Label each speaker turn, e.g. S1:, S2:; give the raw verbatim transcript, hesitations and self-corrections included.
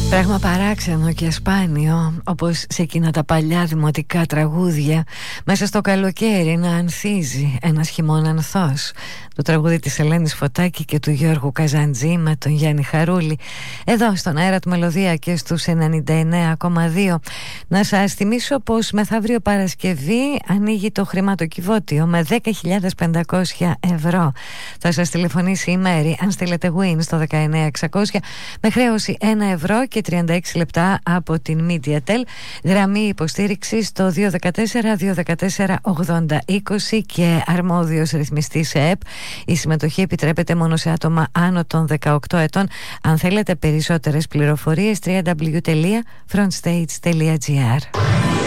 S1: Πράγμα παράξενο και σπάνιο, όπως σε εκείνα τα παλιά δημοτικά τραγούδια, μέσα στο καλοκαίρι να ανθίζει ένας χειμώνα ανθός. Το τραγούδι της Ελένης Φωτάκη και του Γιώργου Καζαντζή με τον Γιάννη Χαρούλη, εδώ στον αέρα του Μελωδία και στους ενενήντα εννέα κόμμα δύο. Να σας θυμίσω πως μεθαύριο Παρασκευή ανοίγει το χρηματοκιβώτιο με δέκα χιλιάδες πεντακόσια ευρώ. Θα σας τηλεφωνήσει η Μέρη αν στείλετε win στο δεκαεννέα εξακόσια με χρέωση ένα ευρώ και τριάντα έξι λεπτά από την MediaTel. Γραμμή υποστήριξη στο δύο ένα τέσσερα δύο ένα τέσσερα ογδόντα είκοσι και αρμόδιος ρυθμιστής ΕΕΠ. Η συμμετοχή επιτρέπεται μόνο σε άτομα άνω των δεκαοκτώ ετών. Αν θέλετε περισσότερες πληροφορίες, double-u double-u double-u τελεία frontstage τελεία gr.